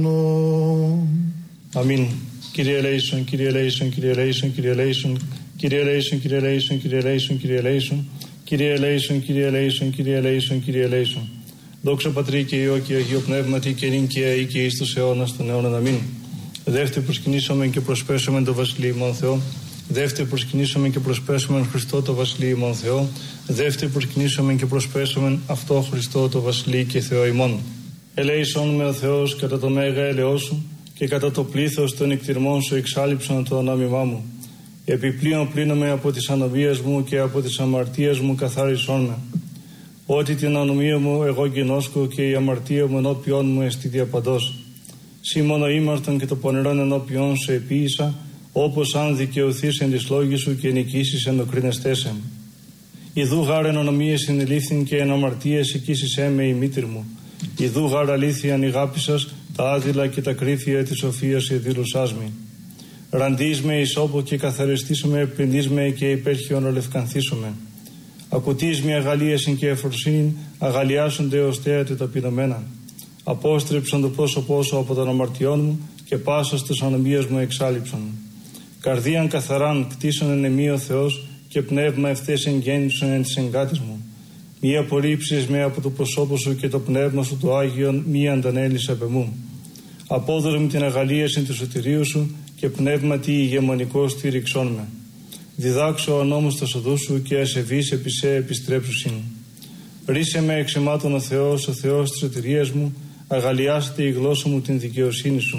Αμήν. Κύριε ελέησον, Κύριε ελέησον, Κύριε ελέησον, Κύριε ελέησον, Κύριε ελέησον, Κύριε ελέησον, Κύριε ελέησον, Κύριε ελέησον, Κύριε ελέησον, Κύριε ελέησον, Κύριε ελέησον, Κύριε ελέησον. Δόξα Πατρί και Υιό και Αγίο Πνεύματι και νυν και αεί και εις τους αιώνας των αιώνων. Αμήν. Δεύτερη προσκυνήσομεν και προσπέσομεν το Βασιλείο ημών Θεό. Δεύτερη προσκυνήσομεν και προσπέσομεν Χριστό το Βασιλείο ημών Θεό. Δεύτερη προσκυνήσομεν και προσπέσομεν αυτό Χριστό το Βασιλείο και Θεό ημών. Ελέησον με ο Θεός κατά το μέγα έλεος σου και κατά το πλήθος των εκτιρμών σου εξάλειψον το ανάμιμά μου. Επιπλέον πλύνομαι από τις ανομίες μου και από τις αμαρτίες μου καθάρισόν με. Ότι την ανομία μου εγώ γινώσκω και η αμαρτία μου ενώπιόν μου εστί διαπαντός. Σύ μόνο ήμαρτον και το πονηρόν ενώπιόν σου επίησα, όπως αν δικαιωθείς εν της λόγης σου και νικήσεις εν οκρίνεστέσαι. Ιδού γάρ εν ανομίες συνελήφθην και εν αμαρτίες εκείσισέ με η μήτηρ μου. Ιδού γάρ αλήθειαν ηγάπησας τα άδειλα και τα κρύφια της σοφίας εδήλωσάς με. Ραντείς με ισόπο και καθαριστήσουμε, πλυντείς με και υπέρχιον ολευκανθήσουμε. Ακουτείς με αγαλίασιν και εφροσύνην, αγαλιάσονται ως θέατη ταπεινωμένα. Απόστρεψον το πρόσωπό σου από των αμαρτιών μου και πάσα στις ανομίες μου εξάλειψον. Καρδίαν καθαράν κτίσον εν εμεί ο Θεός και πνεύμα ευθές εγγέννησον εν της εγκάτης μου. Μη απορρίψεις με από το προσώπο σου και το πνεύμα σου το Άγιον μη αντανέλεις απ' εμού. Απόδωρε μου την αγαλίαση του σωτηρίου σου και πνεύμα τι ηγεμονικό στήριξόν με. Διδάξω ο νόμος τα οδού σου και ασεβείς επί σε επιστρέψουσιν. Ρίσε με εξαιμάτων ο Θεός της σωτηρίας μου, αγαλιάστε η γλώσσα μου την δικαιοσύνη σου.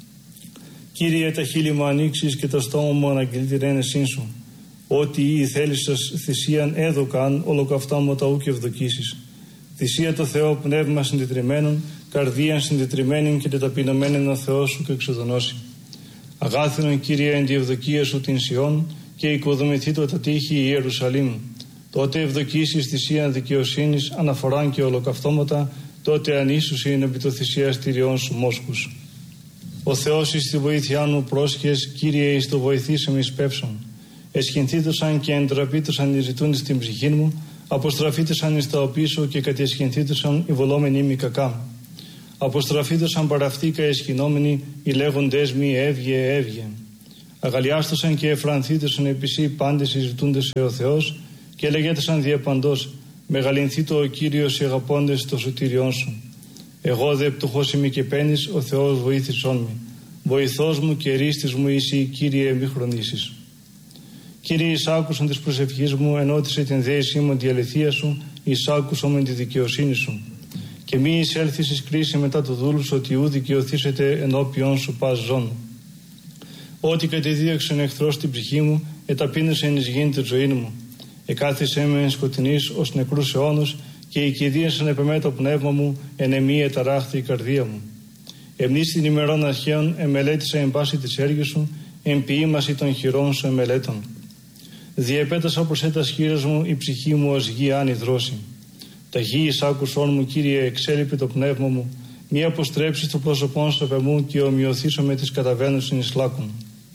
Κύριε, τα χείλη μου ανοίξεις και το στόμα μου αναγγείλει την ένεσήν σου. Ότι ή θέλησας θυσίαν έδωκαν, ολοκαυτά μου τα ου και ευδοκίσεις. Θυσία το Θεό πνεύμα συντετριμένων, καρδίαν συντετριμένην και ταπεινωμένην ο Θεός σου και εξοδονώσει. Αγάθινον Κύριε εν τη ευδοκία σου την Σιών και οικοδομηθήτω τα τείχη η Ιερουσαλήμ. Τότε ευδοκίσεις θυσίαν δικαιοσύνης, αναφοράν και ολοκαυτώματα, τότε ανίσουσιν επί το θυσιαστηριών σου μόσχους. Ο Θεός εις τη βοήθειά μου πρόσχες, Κύριε εις το βοηθήσεμ εις πεύσον. Εσχυνθήτωσαν και εντραπήτωσαν οι ζητούντες στην ψυχή μου, αποστραφήτωσαν εις τα οπίσω και κατεσχυνθήτωσαν οι βολόμενοι μη κακά. Αποστραφήτωσαν παραυτήκα εσχυνόμενοι οι λέγοντές μη έβγε, έβγε. Αγαλιάστωσαν και εφρανθήτωσαν επισή πάντες οι ζητούντες σε ο Θεός και λέγετωσαν διαπαντός, μεγαλυνθήτω ο Κύριος οι αγαπώντες το σωτήριόν σου. Εγώ δε πτωχός είμαι και πένης, ο Θεός βοήθησόν με. Βοηθός μου και ρίστης μου εσύ, Κύριε, μη χρονίσεις. Κύριε, εισάκουσον της προσευχής μου, ενώτισε την δέησή μου τη αληθεία σου, εισάκουσον με τη δικαιοσύνη σου. Και μη εισέλθεις εις κρίση μετά του δούλου σου, ότι ου δικαιωθήσετε ενώπιον σου πας ζών. Ό,τι κατεδίωξεν εχθρός στην ψυχή μου, εταπείνωσε εις γήν τη ζωή μου. Εκάθισε με εν σκοτεινής ως νεκρούς αιώνους και οικηδίασαν επεμέ το πνεύμα μου, εν εμή εταράχθη η καρδία μου. Εμνείς την ημερών αρχαίων εμελέτησα εν πάση της έργης σου, εν ποιήμαση των χειρών σου εμελέτων. Διεπέτασα προς έτας χείρας μου η ψυχή μου ως γη άνη δρόση. Τα γη εις άκουσόν μου, Κύριε, εξέλιπε το πνεύμα μου, μη αποστρέψεις το πρόσωπόν σου απ' εμού και ομοιωθήσω με τις καταβαίνουσιν εις λάκων.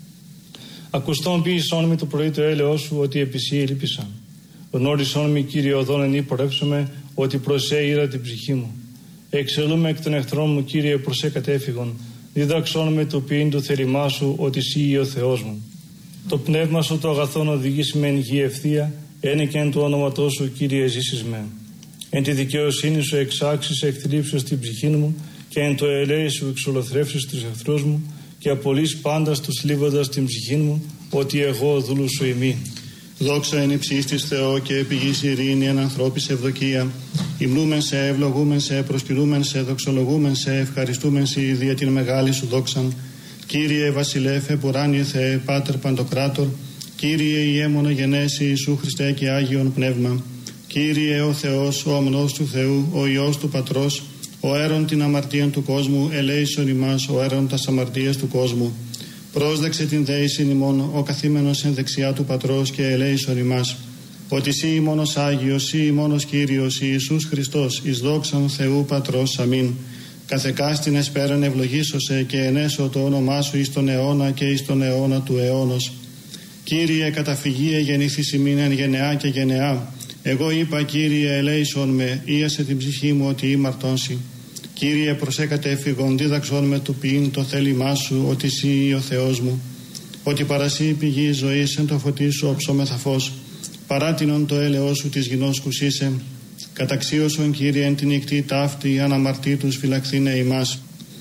Ακουστόν ποιησόν με το πρωί το έλεος σου, ότι επισή ελπίσα. Γνώρισόν με, Κύριε, οδόν εν πορεύσομαι, ότι προσέ ήρα την ψυχή μου. Εξελούμε εκ των εχθρών μου, Κύριε, προσέ κατέφυγον. Διδάξόν με το ποιήν του θερημά σου, ότι σύ ο Θεός μου. Το πνεύμα σου το αγαθόν οδηγήσει με εν γη ευθεία, ένε και εν του όνοματός σου, Κύριε, ζήσεις με. Εν τη δικαιοσύνη σου εξάξεις εκθλίψεις την ψυχή μου και εν το ελέη σου εξολοθρεύσεις τους εχθρούς μου και απολύς πάντα τους λίβοντας την ψυχή μου, ότι εγώ δούλου σου ημί. Δόξα εν υψίστης Θεό και επί γης ειρήνη εν ανθρώπης ευδοκία. Υμνούμεν σε, ευλογούμεν σε, προσκυνούμεν σε, δοξολογούμεν σε, ευχαριστούμεν σε δια την μεγάλη σου δόξαν. Κύριε Βασιλέφε, πουράνιε Θεέ, Πάτερ Παντοκράτορ, Κύριε Ιέμονα γενέση Ιησού Χριστέ και Άγιον Πνεύμα. Κύριε ο Θεός, ο αμνός του Θεού, ο Υιός του Πατρός, ο αίρον την αμαρτία του κόσμου, ελέησον ημάς, ο αίρον τας αμαρτίας του κόσμου. Πρόσδεξε την δέησιν ημών, ο καθήμενος εν δεξιά του Πατρός και ελέησον ημάς. Ότι σύ ημώνος Άγιος, σύ ημώνος Κύριος, Ιησούς Χριστός, εις δόξαν Θεού Πατρός, αμήν. Καθεκάστην εσπέραν ευλογήσωσε και ενέσω το όνομά σου εις τον αιώνα και εις τον αιώνα του αιώνος. Κύριε, καταφυγίε γεννήθης ημίν εν γενεά και γενεά. Εγώ είπα, Κύριε, ελέησον με, ίασε την ψυχή μου ότι ήμαρτον σοι. Κύριε, προσέκατε έφυγον, δίδαξον με του ποιήν το θέλημά σου, ότι εσύ ο Θεός μου, ότι παρασύ πηγή ζωής εν το φωτί σου όψομεθα φως, παράτινον το έλεος σου της γινώσκους είσαι, καταξίωσον Κύριε εν την νυχτή ταύτη, αναμαρτήτους φυλαχθήνε ημάς.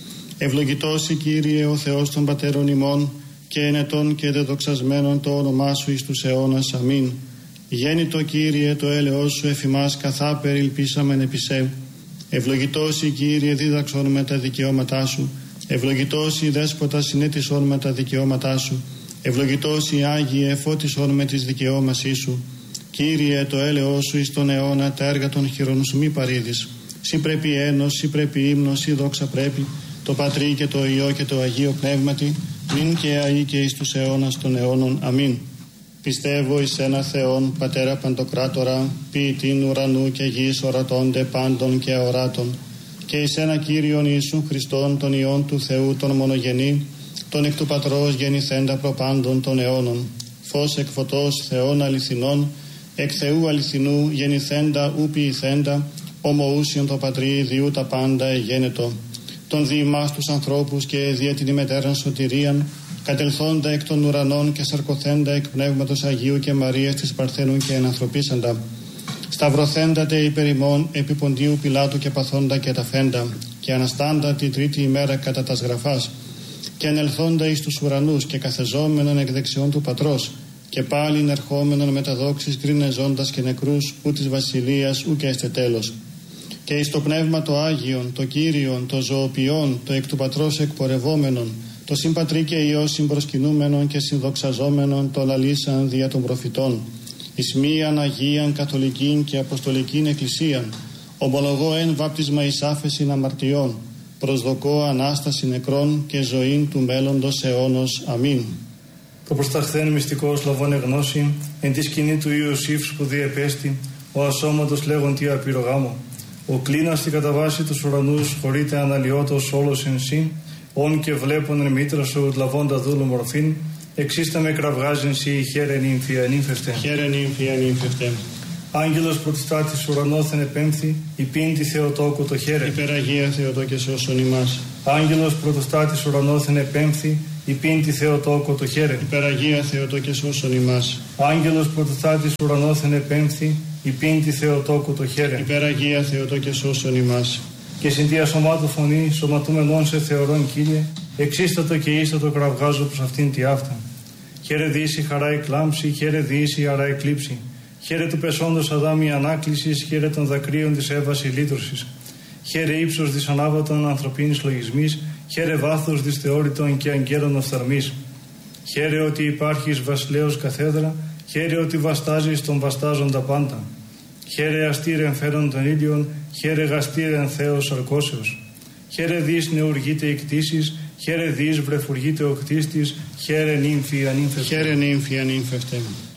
Ευλογητός Κύριε ο Θεός των πατέρων ημών, και ενετών και δεδοξασμένων το όνομά σου εις τους αιώνας. Αμήν. Γέννητο Κύριε το έλεος σου εφ' ημάς, καθά περιλπίσαμεν επί σε. Ευλογητός Κύριε δίδαξον με τα δικαιώματά σου, ευλογητός δέσποτα συνέτησον με τα δικαιώματά σου, ευλογητός Άγιε φώτισον με τις δικαιώμασή σου. Κύριε το έλεος σου εις τον αιώνα, τα έργα των χειρών σου μη παρήδεις. Σύ πρέπει ένος, σύ πρέπει ύμνος, σύ δόξα πρέπει, το Πατρί και το Υιό και το Αγίο Πνεύματι, μην και αεί και εις τους αιώνας των αιώνων. Αμήν. Πιστεύω εις ένα Θεόν, Πατέρα Παντοκράτορα, ποιητήν ουρανού και γης, ορατώνται πάντων και αοράτων, και εις ένα Κύριον Ιησού Χριστόν, τον Υιόν του Θεού, τον μονογενή, τον εκ του Πατρός γεννηθέντα προπάντων των αιώνων, φως εκ φωτός Θεών αληθινών, εκ Θεού αληθινού γεννηθέντα ου ποιηθέντα, ομοούσιον το Πατρί διού τα πάντα εγένετο, τον διημάς τους ανθρώπους και δια την ημετέραν σωτηρίαν, κατελθόντα εκ των ουρανών και σαρκωθέντα εκ Πνεύματος Αγίου και Μαρίας της Παρθένου και ενανθρωπίσαντα, σταυρωθέντα τε υπερ ημών επί Ποντίου Πιλάτου και παθόντα και ταφέντα, και αναστάντα την τρίτη ημέρα κατά τας γραφάς, και ανελθόντα εις τους ουρανούς και καθεζόμενον εκ δεξιών του Πατρός, και πάλιν ερχόμενον με τα δόξης κρίνεζόντας και νεκρούς, ου της βασιλείας ου και έστε τέλος. Και εις το Πνεύμα το Άγιον, το Κύριον, το ζωοποιόν, το εκ του Πατρός εκπορευόμενον, το συμπατρί και Υιό συμπροσκυνούμενον και συνδοξαζόμενον, το λαλήσαν δια των προφητών, εις μίαν Αγίαν Καθολικήν και Αποστολικήν Εκκλησίαν, ομολογώ εν βάπτισμα εις άφεσιν αμαρτιών, προσδοκώ Ανάσταση νεκρών και ζωήν του μέλλοντος αιώνος. Αμήν. Το προσταχθέν μυστικός λαβώνε γνώση, εν τη σκηνή του Ιωσήφ σπουδή επέστη, ο ασώματος λέγον τι απειρογάμο. Ο κλίνας στην καταβάση τους ουρανούς χωρείται αναλυότος όλος εν σύ, όν και βλέπον εν μήτρα σου λαβώντα δούλου μορφήν, εξίστα με κραυγάζεν σύ χαίρε νύμφη ανύμφευτε. Χαίρε νύμφη ανύμφευτε. Άγγελος πρωτιστάτης ουρανόθεν επέμφθη, υπήντη Θεοτόκου το χαίρε. Υπεραγία Θεοτόκε σώσον ημάς. Άγγελος πρωτοστάτης ουρανόθεν επέμφθη, υπήντη Θεοτόκου το χαίρε. Υπεραγία Θεοτόκε σώσον ημάς. Άγγελος πρωτοστάτης ουρανόθεν επέμφθη, υπήντη Θεοτόκου το χαίρε. Υπεραγία Θεοτόκε σώσον ημάς. Και συν τη ασωμάτου φωνή, σωματούμενον σε θεωρών Κύριε, εξίστατο και ίστατο κραυγάζω προς αυτήν τη αύτα. Χαίρε δύση χαρά εκλάμψη, χαίρε δύση χαρά εκλείψη. Χαίρε του πεσόντος Αδάμ η ανάκλησης, χαίρε των δακρύων της Εύας η λύτρωσης. Χαίρε ύψος της ανάβατων ανθρωπίνης λογισμής, χαίρε βάθος της θεώρητων και αγγέλων οφθαλμής. Χαίρε ότι υπάρχεις βασιλέως καθέδρα, χαίρε ότι βαστάζεις τον βαστάζοντα πάντα. Χαίρε αστήρεν φέρον των ήλιων, χαίρε γαστήρεν Θεός αρκώσεως. Χαίρε δις νεουργείται η κτήσης, χαίρε δις βρεφουργείται ο κτίστης, χαίρε νύμφη ανύμφευτε. Χαίρε νύμφη ανύμφευτε.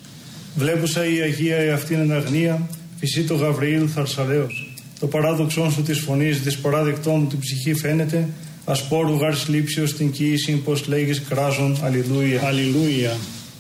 Βλέπουσα η Αγία εαυτήν εν αγνία, φυσί το Γαβριήλ θαρσαλέως. Το παράδοξόν σου της φωνής, δυσπαράδεκτό μου την ψυχή φαίνεται, ασπόρου γάρ σλήψεως την κοίηση, πως λέγεις κράζον, αλληλούια. Αλληλούια.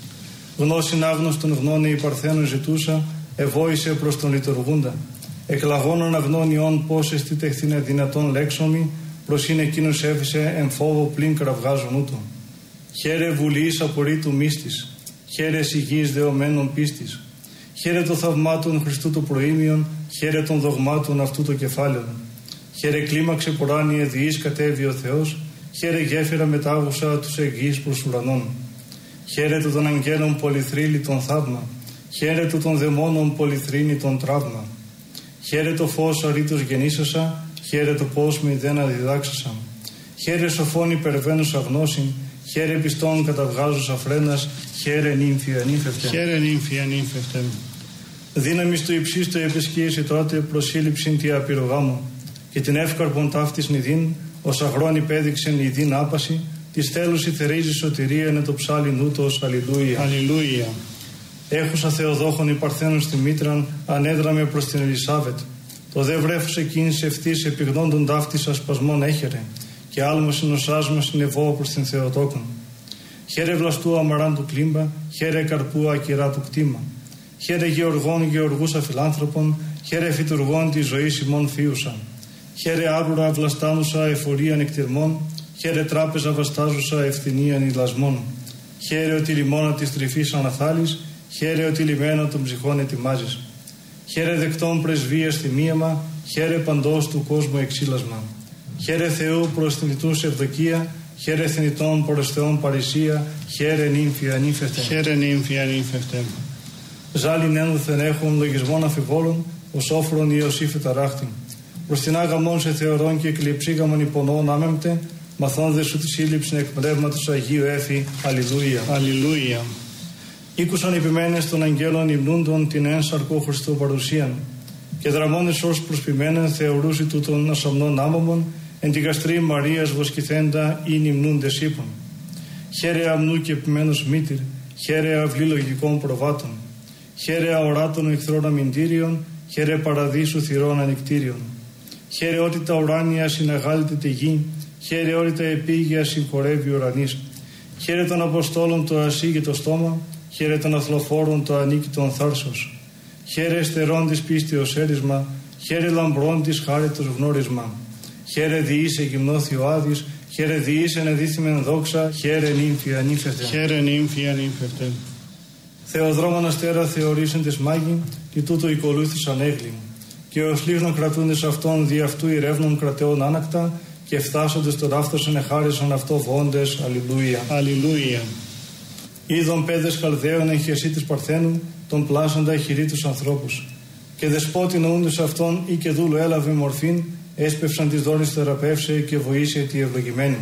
Γνώσιν άγνωστον γνώνε η Παρθένου ζητούσα, ευόησε προς τον λειτουργούντα. Εκλαγώνων αγνώνιον πώς εστι τεχθήνε δυνατόν λέξομη, προς είναι εκείνος έφυσε εν φόβο πλην κραυγάζον ούτω. Χαίρε βουλής απορρίτου μύστης, χαίρε σιγής δεωμένων πίστης. Χαίρε το θαυμάτων Χριστού το προήμιον, χαίρε των δογμάτων αυτού το κεφάλαιο. Χαίρε κλίμαξε ποράνιε διείς κατέβει ο Θεός, χαίρε γέφυρα μετάγουσα τους εγγύς προς ουρανών. Χαίρε του των αγγέλων πολυθρύλη τον θαύμα, χαίρε του των δαιμόνων πολυθρύνη τον τραύμα. Χαίρε το φως αρήτως γεννήσασα, χαίρε το πώς με ιδένα διδάξασα. Χαίρε σοφών υπερβαίνουσα γνώσιν, χαίρε πιστών καταβγάζουσα φρένας, χαίρε νύμφη ανύμφευτε. Χαίρε νύμφη ανύμφευτε. Δύναμις του υψίστου επισκίεση τότε προσήλυψην τη απειρογάμου, και την εύκαρπον ταύτης νηδίν, ως αγρόν υπέδειξεν νηδίν άπαση, της θέλους η θερίζει σωτηρία είναι το ψάλιν ούτως, αλληλούια. Αλληλούια. Έχουσα Θεοδόχων η Παρθένων στη μήτραν, ανέδραμε προς την Ελισάβετ. Το δε βρέφος εκείνης ευθύς επιγνώντων ταύτης ασπασμών έχερε, και άλμος συνοσάσμα συνεβώ προς την Θεοτόκον. Χαίρε βλαστού αμαράν του κλίμπα, χαίρε καρπού ακυρά του κτήμα. Χαίρε γεωργών γεωργούς αφιλάνθρωπων, χαίρε φυτουργών τη ζωή ημών φίουσα. Χαίρε άπλουρα βλαστάνουσα εφορίαν εκτιρμών, χαίρε τράπεζα βαστάζουσα ευθυνίαν ηλασμών. Χαίρε ότι λιμώνα της τρυφής αναθάλεις, χαίρε ότι λιμένα των ψυχών ετοιμάζεις. Χαίρε δεκτών πρεσβείας θυμίαμα, χαίρε παντός του κόσμου εξήλασμα. Χαίρε Θεού προς θνητούς ευδοκία, χαίρε θνητών προς Θεόν παρησία, χαίρε νύμφια νύφευτε. Χαίρε νύμφια νύφευτε. Ζάλιν ένδοθεν έχουν λογισμών αφιβόλων, ως όφρον Ιωσήφ ταράχτη. Προς την άγαμον σε θεωρών και εκλειψήγαμον υπονών άμεμπτε, μαθών σου τη σύλληψη εκ πνεύματος Αγίου έφη. Αλληλούια. Αλληλούια. Ήκουσαν επιμένες των αγγέλων υμνούντων την ένσαρκο Χριστού παρουσίαν, και δραμώνες ως προσπημένεν θεωρούσι του των ασαμνών άμωμων, εν τη γαστρή Μαρίας βοσκηθέντα ή υμνούντες ύπων. Χαίρε αμνού και επιμένους μήτηρ, χαίρε αυλή λογικών προβάτων, χαίρε αοράτων εχθρών αμυντήριων, χαίρε παραδείσου θυρών ανοιχτήριων. Χαίρε ότι τα ουράνια συναγάλεται τη γη, χαίρε ότι τα επίγεια συγχωρεύει ουρανής. Χαίρε των Αποστόλων το ασύγητο στόμα, χαίρε των αθλοφόρων το ανίκητον θάρσος. Χαίρε εστερών της πίστεως έρισμα, χαίρε λαμπρών της χάριτος γνώρισμα. Χαίρε διήσε γυμνώθη ο Άδης, χαίρε διήσε ενεδίθημεν δόξα, χαίρε νύμφια νύφευτε. Χαίρε νύμφια νύφευτε. Θεοδρόμων αστέρα θεωρήσεν της μάγη, και τούτο οικολούθησαν έγκλη. Και ως λίγνων κρατούντες αυτών δι' αυτού ηρεύνων κρατεών άνακτα, και φτάσοντες τον άφθοσεν εχάρισαν αυτό βόντες. Αλληλούια. Αλληλούια. Είδων πέδες Καλδαίων εν χεσί της Παρθένου, τον πλάσαντα χειρί τους ανθρώπους. Και δεσπότη νοούντες αυτών ή και δούλου έλαβε μορφήν, έσπευσαν της δόλης θεραπεύσε και βοήσε τη ευλογημένη.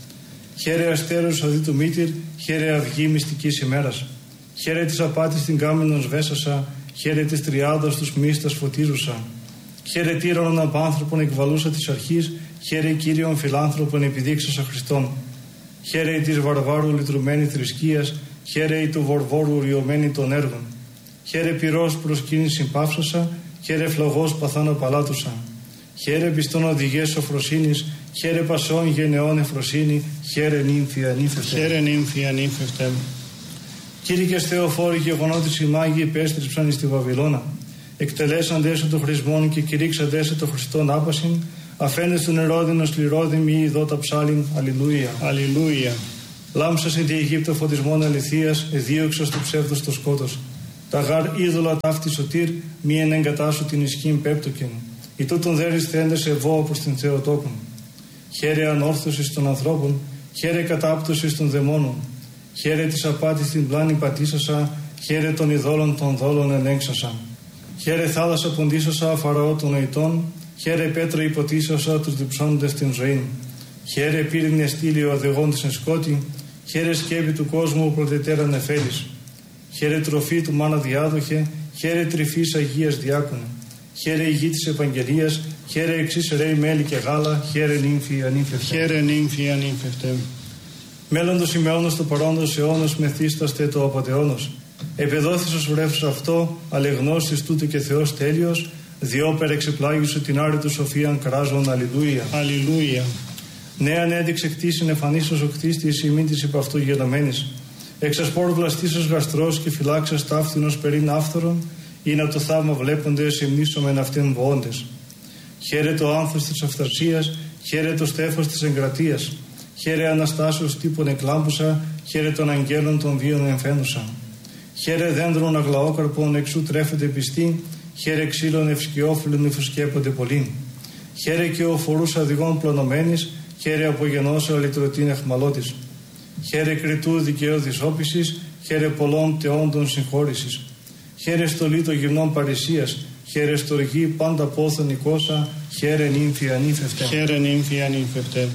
Χαίρε αστέρους αδί του μήτηρ, χαίρε αυγή μυστικής ημέρας. Χαίρε της απάτης την κάμενον σβέσασα, χαίρε της τριάδος τους μίστας φωτίζουσα. Χαίρε τύρωνον απάνθρωπον εκβαλούσα της αρχής, χαίρε Κύριον φιλάνθρωπον επιδείξασα Χριστόν. Χαίρε της βαρβάρου λυτρουμένη θρησκείας, χαίρε του βορβόρου ριωμένη των έργων. Χαίρε πυρός προσκύνης συμπαύσασα, χαίρε φλογός παθάνω παλάτουσα. Χαίρε πιστών οδηγές σοφροσύνης, χαίρε πασών γενεών εφροσύνη, χαίρε νύμφια νύφευτε. Χαίρε νύμφια νύφευτε. Κήρυκες Θεοφόροι γεγονότης οι μάγοι επέστρεψαν εις τη Βαβυλώνα. Εκτελέσαντες των χρησμών και κηρύξαντες το Χριστόν άπασιν, αφένες του νερόδινος λιρόδημοι ειδώτα ψάλιν. Αλληλούια. Αλληλούια. Λάμψασε τη Αιγύπτο φωτισμόν αληθείας, εδίωξας του ψεύδος το σκότος. Τα γάρ είδωλα ταύτη σωτήρ, μη εν εγκατάσου την ισχύν πέπτοκεν. Η τούτον δέρεις θέντες ευώ προς την Θεοτόκον. Χαίρε ανόρθωσης των ανθρώπων, χαίρε κατάπτωσης των δαιμόνων. Χαίρε της απάτης την πλάνη πατήσασα, χαίρε των ειδόλων των δόλων ελέγξασα. Χαίρε θάλασσα ποντίσασα Φαραώ των νοητών, χαίρε πέτρο υποτίσασα τους διψώνοντες την ζωή. Χαίρε πύρινη εστήλιο αδεγών της εν σκότη, χαίρε σκέπη του κόσμου πρωτετέραν εφέλης. Χαίρε τροφή του μάνα διάδοχε, χαίρε τρυφής Αγίας διάκονε. Χαίρε η γη της Ευαγγελίας, χαίρε εξής ρέει μέλι και γάλα, χαίρε νύμφια νύφευτε. Χαίρε νύμφια νύφευτε. Μέλλοντος ημεώνος του παρόντος αιώνος μεθύσταστε το απατεώνος. Επεδόθησος βρέφους αυτό, αλεγνώστης τούτο και Θεός τέλειος, διόπερ εξεπλάγησου την άρρη του σοφίαν κράζον. Αλληλούια. Αλληλούια. Νέαν έδειξε κτήσιν εφανίσος ο κτίστης ημίν της υπ' αυτού γενομένης. Εξασπόρ βλαστήσος γαστρός και φυλάξας ταύθινος περίν άφθορον, ή να το θαύμα βλέποντες υμνήσομεν αυτήν βοώντες. Χαίρε το άνθος της αυθαρσίας, χαίρε το στέφος της εγκρατείας. Χαίρε Αναστάσεως τύπων εκλάμπουσα, χαίρε των αγγέλων των βίων εμφαίνουσα. Χαίρε δέντρων αγλαόκαρπων εξού τρέφεται πιστή, χαίρε ξύλων ευσκιόφυλλων υφουσκέπονται πολύ. Χαίρε και ο φορούς αδειγών πλωνομένης, χαίρε απογενώσα λυτρωτήν εχμαλώτης. Χαίρε κριτού δικαίου δυσόπισης, χαίρε πολλών τεόντων συγχώρησης. Χαίρε στολή των γυμνών παρησίας, χαίρε στοργή πάντα πόθον οικόσα, χαίρε νύμφια νύφευτε. Χαίρε νύμφια νύφευτε.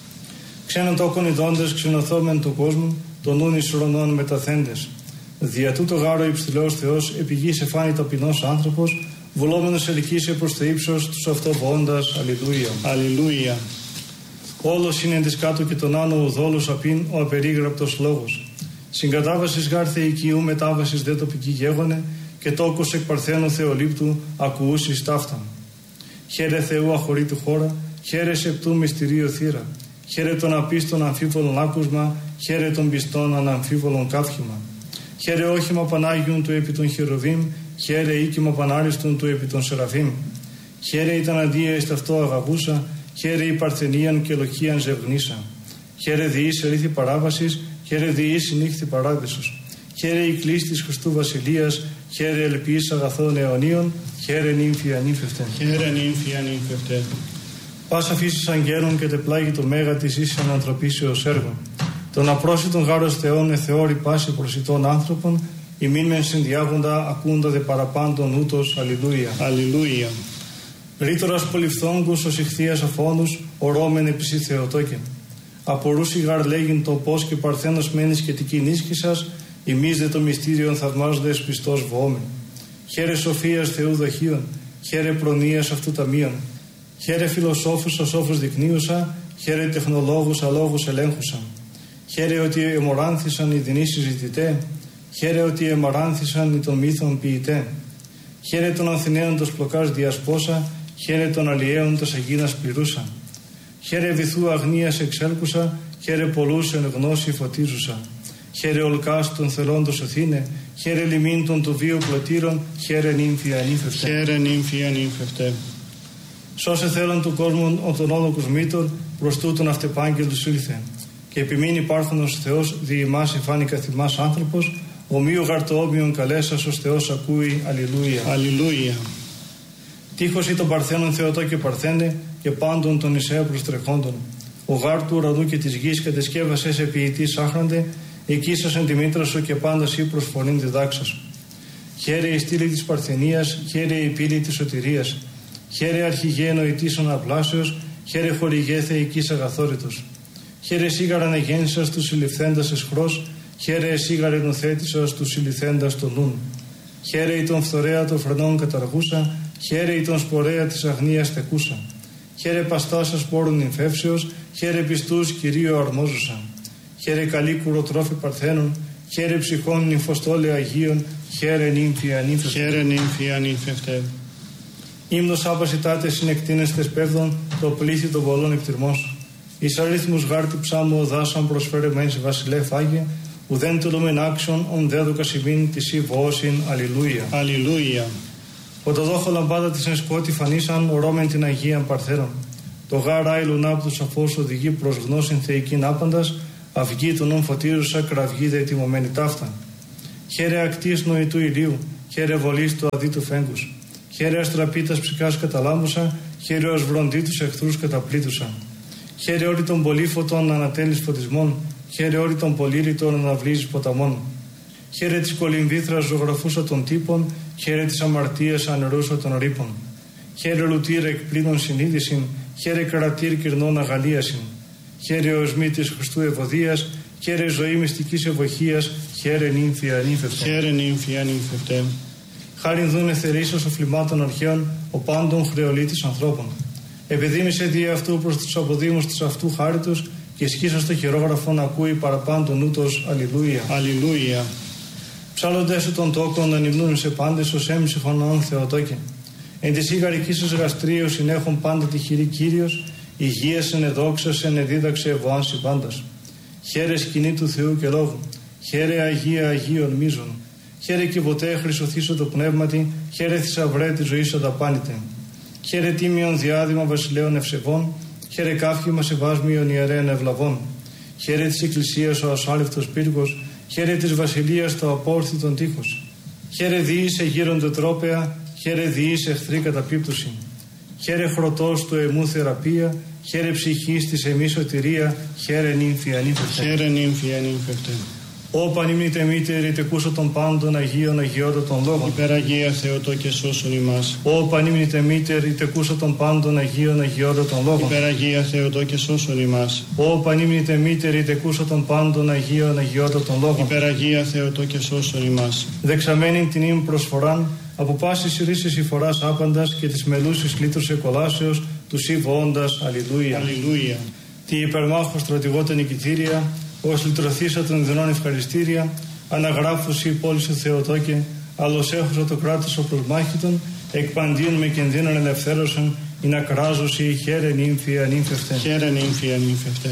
Ξένον τόκον ειδώντες ξενωθόμεν του κόσμου, των νουν εις ουρανών μεταθέντες. Δια τούτο γάρο υψηλός Θεός, επί γης εφάνει ταπεινός άνθρωπος, βουλόμενος ελκύσε προς το ύψος τους αυτοβόντας. Αλληλούια. Αλληλούια. Όλος είναι της κάτω και τον άνω ουδόλους απειν ο απερίγραπτος λόγος. Συγκατάβασης γάρ θεϊκίου, μετάβασης δε τοπική γέγονε, και τόκος εκ παρθένου Θεολήπτου ακουούσεις ταύταν. Χαίρε Θεού αχωρήτου χώρα, χαίρε σεπτού μυστηρίο θύρα. Χαίρε των απίστων αμφίβολων άκουσμα, χαίρε των πιστών αναμφίβολων καύχημα. Χαίρε όχημα Πανάγιον του επί των χερουβίμ, χαίρε οίκημα Πανάριστον του επί των Σεραφείμ. Χαίρε ήταν αντία εις ταυτό αγαπούσα, χαίρε η παρθενίαν και λοχίαν ζευγνήσα. Χαίρε διείς ελήθη παράβασης, χαίρε διείς νύχθη παράδεισος. Χαίρε η κλίση της Χριστού Βασιλείας, χαίρε ελπίς αγαθών αιωνίων, χαίρε νύμφη ανήφευτε. Χαίρε νύμφη ανήφευτε. Πάσα φύσης αγγέλων και τεπλάγει το μέγα της ίσης ανθρωπίσεως έργων. Τον απρόσιτον γάρος Θεών εθεώρη πάση προσιτών άνθρωπων, ημίν μεν συνδιάγοντα ακούντα δε παραπάντων ούτως. Αλληλούια. Αλληλούια. Ρήτορας πολυφθόγκους ως ηχθείας αφώνους, ορώμεν επισή Θεοτόκεν. Απορούσι γαρ λέγειν το πώς και παρθένος μένεις και τική νίσκησας, ημείς δε το μυστήριον θαυμάζοντες πιστός βοόμεν. Χαίρε σοφίας Θεού δοχείων, χαίρε προνοίας αυτού ταμείων. Χαίρε φιλοσόφους ο σόφους δεικνύουσα, χαίρε τεχνολόγους αλόγους ελέγχουσα. Χαίρε ότι εμοράνθησαν οι δεινοί συζητητέ, χαίρε ότι εμαράνθησαν οι των μύθων ποιητέ. Χαίρε των Αθηναίων τος πλοκάς διασπόσα, χαίρε των αλλιέων τος Αγίνας πληρούσα. Χαίρε βυθού αγνίας εξέλκουσα, χαίρε πολλούς εν γνώση φωτίζουσα. Χαίρε ολκάς των θελόντος οθήνε, χαίρε λιμήν των του βίου πλωτήρων, χαίρε νύμφη ανήφευτε. Χαίρε νύμφη ανήφευτε. Σώσε θέλον του κόσμου ο των όλοκους μήτων, προς τούτον αυτεπάγγελους ήλθε. Και επιμείνει υπάρχονος Θεός, δι' ημάς εφάνει καθ' ημάς άνθρωπος, ομοίου γαρτοόμοιον καλέσας ως Θεός ακούει. Αλληλούια. Αλληλούια. Τείχος ή των Παρθένων Θεοτό και Παρθένε, και πάντων των Ισαία προστρεχόντων. Ο γάρ του ουρανού και της γης κατεσκεύασε σε ποιητής άχραντε, εκεί σας εν τη μήτρα σου και πάντα σύ προσφωνήν διδάξας. Χαίρε η στήλη της Παρθενίας, χαίρε η πύλη της σωτηρίας. Χαίρε αρχηγέ νοητήσων απλάσεως, χαίρε χορηγέ θεϊκής αγαθόρητος. Χαίρε σίγαρα ανεγέννησας του συλληφθέντας εσχρός, χαίρε σίγαρα ενοθέτησας του συλληφθέντας των νουν. Χαίρε η τον φθορέα των φρενών καταργούσα, χαίρε η τον σπορέα της αγνίας τεκούσα. Χαίρε παστάσας πόρων νυμφεύσεως, χαίρε πιστούς Κυρίου αρμόζουσα. Χαίρε καλή κουροτρόφη Παρθένων, χαίρε ψυχών νυμφοστόλε Αγίων, χαίρε νύμφη ανήφευτε. Χαίρε νύμφη ανήφευτε. Ύμνος άπασιτάτε συνεκτίνεστες πέφτων, το πλήθη των πολλών εκτιρμών σου. Εις αρίθμους γάρτη ψάμου οδάσαν προσφέρε μεν σε βασιλέ φάγε, ουδέν τελούμεν άξιον, ον δέδοκα σημείν τη σύ βοώσιν. Αλληλούια. Αλληλούια. Οτοδόχο λαμπάδα της εν σκότη φανίσαν, ορώμεν την Αγίαν Παρθένων. Το γάρ άιλον άπτου σαφώς οδηγεί προς γνώσιν θεϊκήν άπαντας, αυγή του νουν φωτίζουσα, κραυγή δε ετοιμωμένη ταύτα. Χαίρε ακτής νοητού ηλίου, χαίρε βολής του αδίτου φέγγους. Χαίρε αστραπίτας ψυχάς καταλάμουσα, χαίρε ως βροντί τους εχθρούς καταπλήτουσα. Χαίρε όρι των πολύφωτων ανατέλεις φωτισμών, χαίρε όρι των πολύρητων αναβλύζεις ποταμών. Χαίρε της κολυμβήθρας ζωγραφούσα των τύπων, χαίρε της αμαρτίας ανερούσα των ρήπων. Χαίρε λουτήρ εκπλήνων συνείδησιν, χαίρε κρατήρ κυρνών αγαλίασιν. Χαίρε οσμή της Χριστού ευωδίας, χαίρε ζωή μυστικής ευωχίας, χαίρε νύμφη ανήφευτε. Χαίρε νύμφη ανήφευτε. Χάριν δούνε θερήσεως οφλημάτων αρχαίων, ο πάντων χρεολίτης ανθρώπων. Επιδήμησε δι' αυτού προς τους αποδήμους της αυτού χάριτος και σκίσα στο χειρόγραφο να ακούει παραπάντων ούτως. Αλληλούια. Αλληλούια. Ψάλλοντες σου των τόκων να νυμνούν σε πάντες ως έμψυχον όν Θεοτόκεν. Εν της ήγαρικής σας γαστρίου συνέχουν πάντα τη χειρή Κύριος, υγείας εν εδόξας εν εδίδαξε ευωάνση πάντας. Χαίρε σκηνή του Θεού και λόγου, χαίρε Αγία Αγίων μίζων. Χαίρε και ποτέ χρυσοθήσω το πνεύματι, χαίρε θησαυρέ τη ζωή αδαπάνητε. Χαίρε τίμιον διάδημα βασιλέων ευσεβών, χαίρε κάφημα σεβάσμιον ιερέων ευλαβών. Χαίρε της Εκκλησίας ο ασάλευτος πύργος, χαίρε της βασιλείας το απόρθητον τείχος. Χαίρε διείς εγείρονται τρόπαια, χαίρε διείς εχθροί καταπίπτωση. Χαίρε χρωτός του εμού θεραπεία, χαίρε ψυχής της εμείς σωτηρία, χαίρε νύμφη ανήφευτε. Χαίρε νύμφη ανήφευτε. Ω πανύμνητε μήτερη τεκούσω των πάντων Αγίων αγιότατων λόγων. Υπεραγία Θεοτό και σώσον ημάς. Ω πανύμνητε μήτερη τεκούσω των πάντων Αγίων αγιότατων λόγων. Υπεραγία Θεοτό και σώσον ημάς. Ω πανύμνητε μήτερη τεκούσω των πάντων Αγίων αγιότατων λόγων. Υπεραγία Θεοτό και σώσον ημάς. Δεξαμένην την ύμ προσφοράν, από πάσης ρίσης φοράς άπαντας και της μελούσης λύτρος εκολάσεως του σύ βοώντας. Αλληλούια. Αλληλούια. Τη υπερμάχο στρατηγότα νικητήρια, ως λυτρωθήσα των δεινών ευχαριστήρια, αναγράφουσι η πόλη σου Θεοτόκε, άλλος έχωσα το κράτος ο προσμάχητον, εκπαντίον με κινδύνων ελευθέρωσαν, ή να κράζουσι χαίρε νύμφη ανήφευτε. Χαίρε νύμφη ανήφευτε.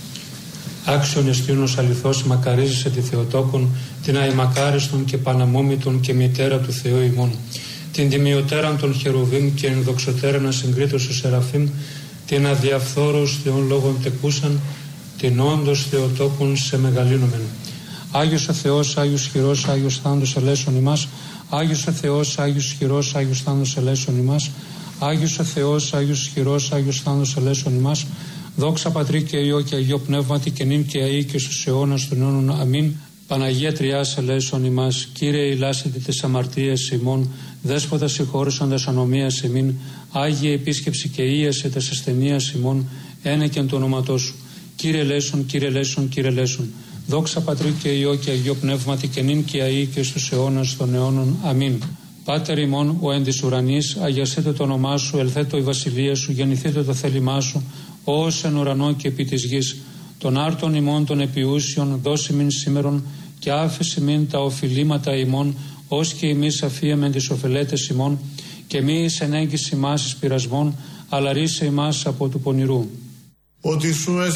Άξιον εστίονος αληθώς μακαρίζεσαι τη Θεοτόκον, την αημακάριστον και παναμόμητον και μητέρα του Θεού ημών. την τιμιωτέραν των χερουβίμ και ενδοξωτέραν ασυγκρίτως του Σεραφείμ, την αδιαφθόρους Θεών λόγων τεκούσαν, την όντως Θεοτόπων σε μεγαλύνομεν. Άγιος ο Θεός, Άγιος χειρός, Άγιος θάνατος ελέησον ημάς. Άγιος ο Θεός, Άγιος χειρός, Άγιος θάνατος ελέησον ημάς. Άγιος ο Θεός, Άγιος χειρός, Άγιος θάνατος ελέησον ημάς. Δόξα Πατρί και Υιό και Αγίο Πνεύματι και νυν και αεί και στους αιώνας των αιώνων. Αμήν. Παναγία Τριάς ελέησον ημάς. Κύριε ηλάσετε τις αμαρτίες ημών. Δέσποτα συγχώρησαντας ανομίας ημίν. Άγιε επίσκεψη και ίασε τας ασθενείας ημών. Ένεκεν το όνοματό σου. Κύριε ελέησον, Κύριε ελέησον, Κύριε ελέησον. Δόξα Πατρί και Υιό και Αγίο Πνεύματι και νυν και αεί και στους αιώνας των αιώνων. Αμήν. Πάτερ ημών ο εν της ουρανής, αγιασθήτω το όνομά σου, ελθέτω η βασιλεία σου, γεννηθήτω το θέλημά σου, ως εν ουρανό και επί της γης. Των άρτων ημών των επιούσιων δώσει μην σήμερον και άφεση μην τα οφειλήματα ημών, ως και εμείς αφίεμεν τις οφελέτες ημών, και μη εις ενέγγιση ημάς εις πειρασμών, αλλά ρίσε ημάς από του πονηρού. Ότι σου